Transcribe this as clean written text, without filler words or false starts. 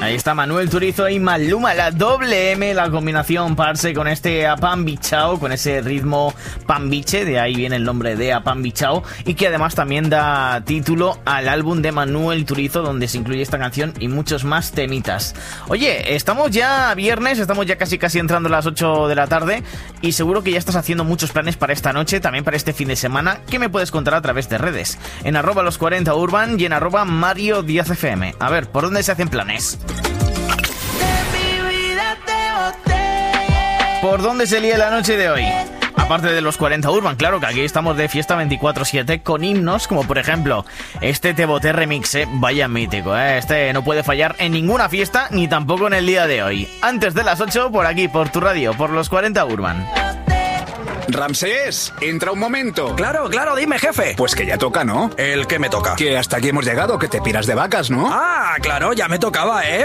Ahí está Manuel Turizo y Maluma, la doble M, la combinación Parce con este Apambichao, con ese ritmo pambiche, de ahí viene el nombre de Apambichao, y que además también da título al álbum de Manuel Turizo, donde se incluye esta canción y muchos más temitas. Oye, estamos ya viernes, estamos ya casi entrando a las 8 de la tarde, y seguro que ya estás haciendo muchos planes para esta noche, también para este fin de semana, que me puedes contar a través de redes, en @los40urban y en Mario Díaz FM. A ver, ¿por dónde se hacen planes? ¿Por dónde se lía la noche de hoy? Aparte de los 40 Urban, claro que aquí estamos de fiesta 24/7 con himnos, como por ejemplo este Te Boté Remix, vaya mítico, este no puede fallar en ninguna fiesta, ni tampoco en el día de hoy. Antes de las 8, por aquí, por tu radio, por los 40 Urban. Ramsés, entra un momento. Claro, dime, jefe. Pues que ya toca, ¿no? ¿El qué me toca? Que hasta aquí hemos llegado, que te piras de vacas, ¿no? Ah, claro, ya me tocaba, ¿eh?